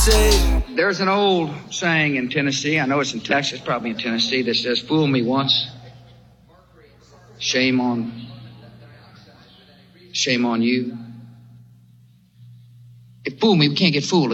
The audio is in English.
say. There's an old saying in Tennessee, I know it's in Texas, probably in Tennessee, that says, fool me once, shame on you. If fool me, we can't get fooled